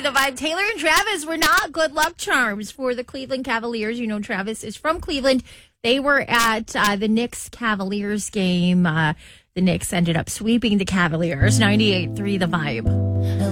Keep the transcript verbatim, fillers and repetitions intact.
The Vibe. Taylor and Travis were not good luck charms for the Cleveland Cavaliers. You know, Travis is from Cleveland. They were at uh, the Knicks Cavaliers game. Uh, the Knicks ended up sweeping the Cavaliers, ninety-eight three The Vibe.